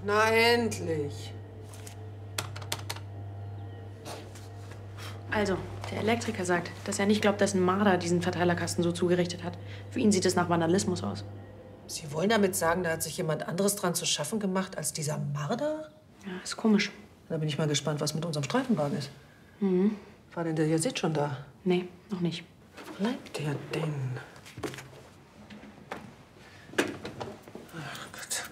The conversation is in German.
Na endlich. Also, der Elektriker sagt, dass er nicht glaubt, dass ein Marder diesen Verteilerkasten so zugerichtet hat. Für ihn sieht es nach Vandalismus aus. Sie wollen damit sagen, da hat sich jemand anderes dran zu schaffen gemacht als dieser Marder? Ja, ist komisch. Da bin ich mal gespannt, was mit unserem Streifenwagen ist. War denn der jetzt schon da? Nee, noch nicht. Wo bleibt der denn?